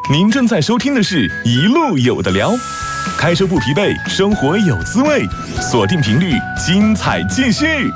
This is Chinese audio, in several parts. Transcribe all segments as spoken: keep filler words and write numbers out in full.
您正在收听的是一路有的聊，开车不疲惫，生活有滋味，锁定频率，精彩继续。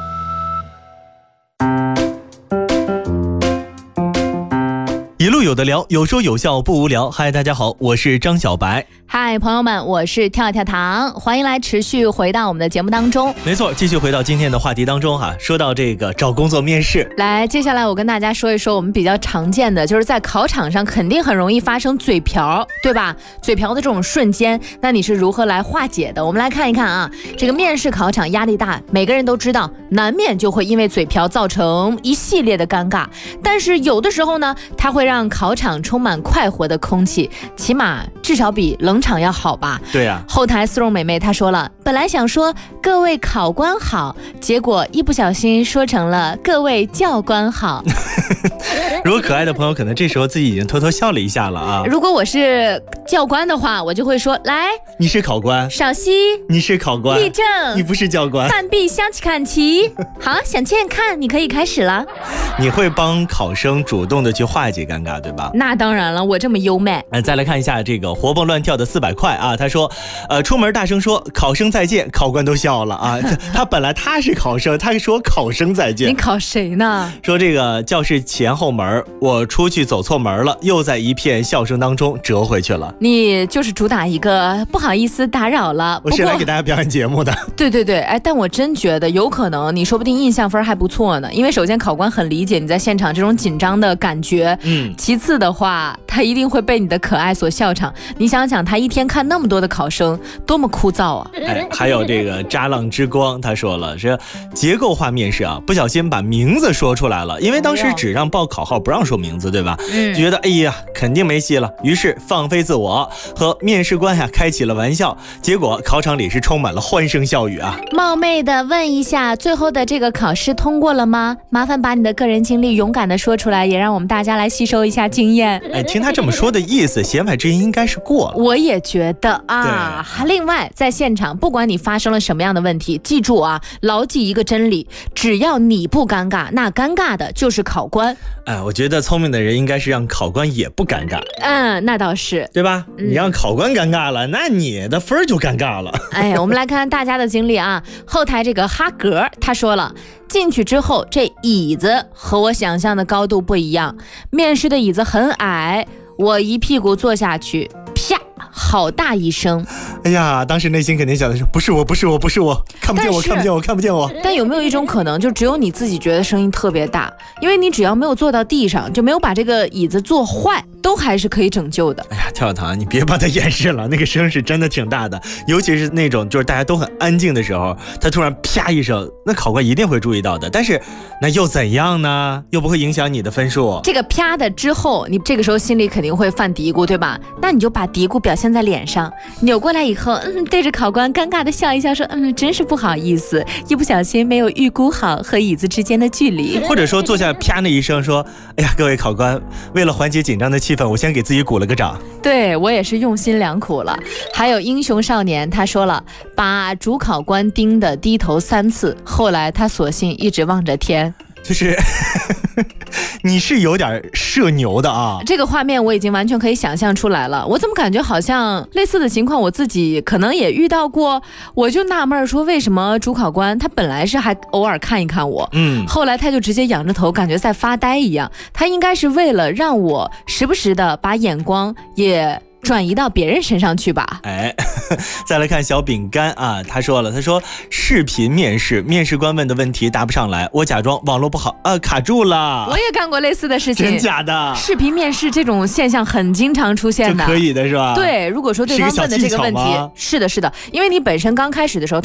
一路有的聊，有说有笑不无聊。嗨，大家好，我是张小白。 嗨，朋友们，我是跳跳糖，欢迎来持续回到我们的节目当中。 没错，继续回到今天的话题当中哈。说到这个找工作面试， 来，接下来我跟大家说一说我们比较常见的，就是在考场上肯定很容易发生嘴瓢，对吧？嘴瓢的这种瞬间，那你是如何来化解的？我们来看一看啊，这个面试考场压力大，每个人都知道，难免就会因为嘴瓢造成一系列的尴尬。但是有的时候呢，它会让考场充满快活的空气，起码至少比冷场要好吧？ 对呀、啊。 后台丝绒美妹她说了，本来想说各位考官好，结果一不小心说成了各位教官好。 如果可爱的朋友可能这时候自己已经偷偷笑了一下了啊。 如果我是教官的话，我就会说，来， 你是考官， 稍息， 你是考官， 立正， 你不是教官， 半臂向起看齐。好，想见看，你可以开始了。 你会帮考生主动的去化解尴尬，对吧？ 那当然了，我这么优美。 嗯，再来看一下这个活蹦乱跳的四百块啊，他说，呃，出门大声说考生再见，考官都笑了啊。他本来他是考生，他说考生再见。 你考谁呢？ 说这个教室前后门，我出去走错门了，又在一片笑声当中折回去了。 你就是主打一个不好意思打扰了。 我是来给大家表演节目的。 对对对，哎，但我真觉得有可能，你说不定印象分还不错呢。因为首先考官很理解你在现场这种紧张的感觉，嗯，其次的话，他一定会被你的可爱所笑场。你想想，他一天看那么多的考生，多么枯燥啊！ 哎，还有这个渣浪之光，他说了是结构化面试啊，不小心把名字说出来了，因为当时只让报考号，不让说名字，对吧？嗯，觉得哎呀，肯定没戏了，于是放飞自我，和面试官呀开起了玩笑，结果考场里是充满了欢声笑语啊。 冒昧的问一下，最后的这个考试通过了吗？麻烦把你的个人经历勇敢的说出来，也让我们大家来吸收一下经验。 哎，听他这么说的意思，弦外之音应该是过了。 我也觉得啊。另外，在现场，不管你发生了什么样的问题，记住啊，牢记一个真理：只要你不尴尬，那尴尬的就是考官。 哎，我觉得聪明的人应该是让考官也不尴尬。 嗯，那倒是， 对吧？嗯、你让考官尴尬了，那你的分就尴尬了。 哎，我们来看看大家的经历啊。后台这个哈格他说了，进去之后这椅子和我想象的高度不一样，面试的椅子很矮，我一屁股坐下去，啪，好大一声。 哎呀，当时内心肯定想的是，不是我，不是我，不是我，看不见我，看不见我，看不见我。 但有没有一种可能，就只有你自己觉得声音特别大，因为你只要没有坐到地上，就没有把这个椅子坐坏，都还是可以拯救的。 哎呀，跳跳糖，你别把它掩饰了，那个声是真的挺大的，尤其是那种就是大家都很安静的时候，他突然啪一声，那考官一定会注意到的。但是那又怎样呢？又不会影响你的分数。 这个啪的之后，你这个时候心里肯定会犯嘀咕，对吧？那你就把嘀咕表现在脸上，扭过来以后，嗯，对着考官尴尬的笑一笑，说，嗯，真是不好意思，一不小心没有预估好和椅子之间的距离。 或者说坐下啪那一声说，哎呀，各位考官，为了缓解紧张的气氛，我先给自己鼓了个掌。 对，我也是用心良苦了。还有英雄少年他说了，把主考官盯得低头三次，后来他索性一直望着天。 就是你是有点社牛的啊， 这个画面我已经完全可以想象出来了。我怎么感觉好像类似的情况我自己可能也遇到过。我就纳闷说，为什么主考官他本来是还偶尔看一看我，嗯，后来他就直接仰着头，感觉在发呆一样。他应该是为了让我时不时的把眼光也转移到别人身上去吧。 哎，再来看小饼干啊，他说了，他说视频面试，面试官问的问题答不上来，我假装网络不好，呃，卡住了。 我也干过类似的事情。 真假的？视频面试这种现象很经常出现的， 就可以的是吧？ 对，如果说对方问的这个问题，是的，是的，因为你本身刚开始的时候。